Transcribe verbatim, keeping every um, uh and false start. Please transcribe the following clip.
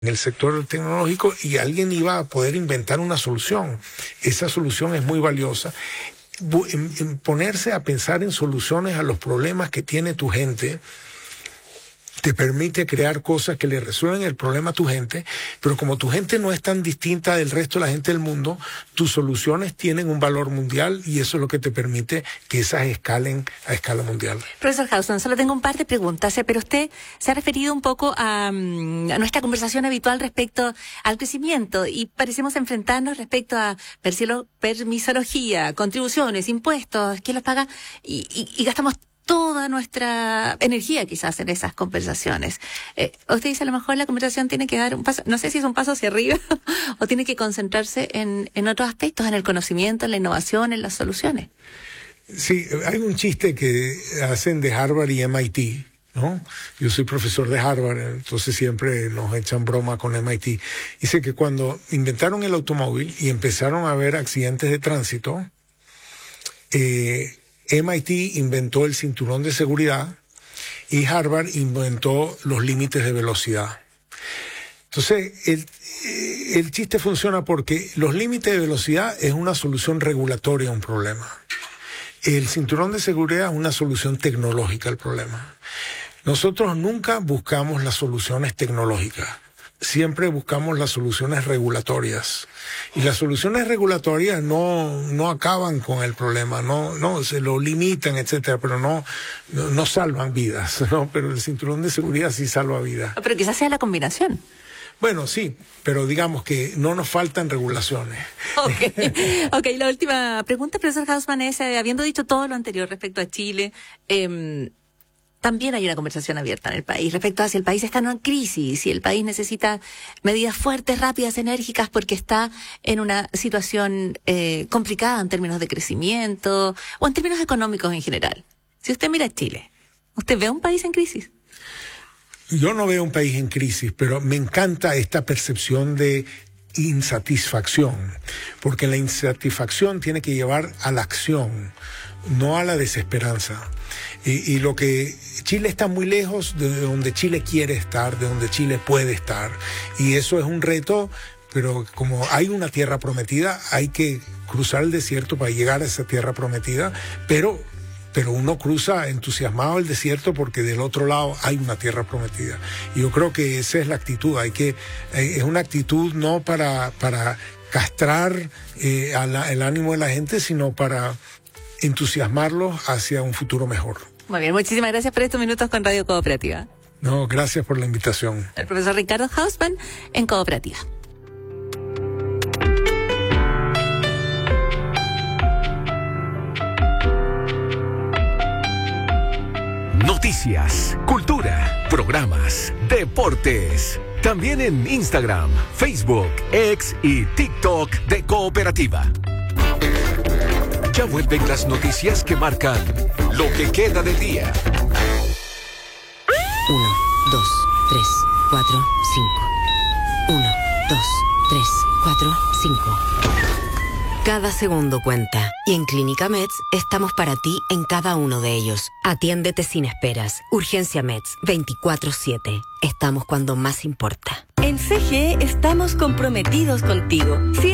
en el sector tecnológico y alguien iba a poder inventar una solución. Esa solución es muy valiosa. En, en ponerse a pensar en soluciones a los problemas que tiene tu gente te permite crear cosas que le resuelven el problema a tu gente, pero como tu gente no es tan distinta del resto de la gente del mundo, tus soluciones tienen un valor mundial y eso es lo que te permite que esas escalen a escala mundial. Profesor Hausmann, solo tengo un par de preguntas, pero usted se ha referido un poco a, a nuestra conversación habitual respecto al crecimiento y parecemos enfrentarnos respecto a permisología, contribuciones, impuestos, quién los paga y, y, y gastamos toda nuestra energía quizás en esas conversaciones. Eh, usted dice a lo mejor la conversación tiene que dar un paso, no sé si es un paso hacia arriba o tiene que concentrarse en, en otros aspectos, en el conocimiento, en la innovación, en las soluciones. Sí, hay un chiste que hacen de Harvard y M I T, ¿no? Yo soy profesor de Harvard, entonces siempre nos echan broma con M I T. Dice que cuando inventaron el automóvil y empezaron a haber accidentes de tránsito, eh, M I T inventó el cinturón de seguridad y Harvard inventó los límites de velocidad. Entonces, el, el chiste funciona porque los límites de velocidad es una solución regulatoria a un problema. El cinturón de seguridad es una solución tecnológica al problema. Nosotros nunca buscamos las soluciones tecnológicas. Siempre buscamos las soluciones regulatorias. Y las soluciones regulatorias no, no acaban con el problema, no, no, se lo limitan, etcétera, pero no, no, no salvan vidas, ¿no? Pero el cinturón de seguridad sí salva vidas. Pero quizás sea la combinación. Bueno, sí, pero digamos que no nos faltan regulaciones. Ok, okay, la última pregunta, profesor Hausmann, es, eh, habiendo dicho todo lo anterior respecto a Chile, eh, también hay una conversación abierta en el país respecto a si el país está en crisis, si el país necesita medidas fuertes, rápidas, enérgicas, porque está en una situación eh, complicada en términos de crecimiento o en términos económicos en general. Si usted mira Chile, ¿usted ve un país en crisis? Yo no veo un país en crisis, pero me encanta esta percepción de insatisfacción, porque la insatisfacción tiene que llevar a la acción, no a la desesperanza. Y, y lo que Chile está muy lejos de donde Chile quiere estar, de donde Chile puede estar. Y eso es un reto, pero como hay una tierra prometida, hay que cruzar el desierto para llegar a esa tierra prometida, pero, pero uno cruza entusiasmado el desierto porque del otro lado hay una tierra prometida. Y yo creo que esa es la actitud. Hay que, es una actitud no para, para castrar eh, a la, el ánimo de la gente, sino para entusiasmarlos hacia un futuro mejor. Muy bien, muchísimas gracias por estos minutos con Radio Cooperativa. No, gracias por la invitación. El profesor Ricardo Hausmann en Cooperativa. Noticias, cultura, programas, deportes. También en Instagram, Facebook, X y TikTok de Cooperativa. Ya vuelven las noticias que marcan lo que queda del día. Uno, dos, tres, cuatro, cinco. Uno, dos, tres, cuatro, cinco. Cada segundo cuenta. Y en Clínica Meds estamos para ti en cada uno de ellos. Atiéndete sin esperas. Urgencia Meds veinticuatro siete. Estamos cuando más importa. En C G E estamos comprometidos contigo. Si